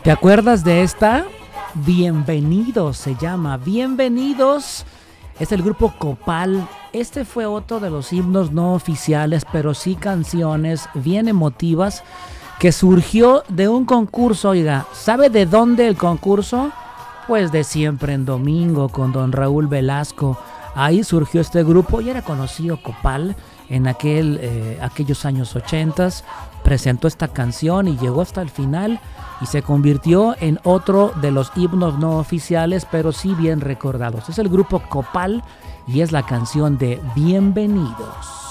¿Te acuerdas de esta? Bienvenidos se llama. Bienvenidos es el grupo Copal. Este fue otro de los himnos no oficiales, pero sí canciones bien emotivas que surgió de un concurso. Oiga, ¿sabe de dónde el concurso? Pues de Siempre en Domingo con don Raúl Velasco. Ahí surgió este grupo y era conocido Copal en aquellos años 80. Presentó esta canción y llegó hasta el final y se convirtió en otro de los himnos no oficiales, pero sí bien recordados. Es el grupo Copal y es la canción de Bienvenidos.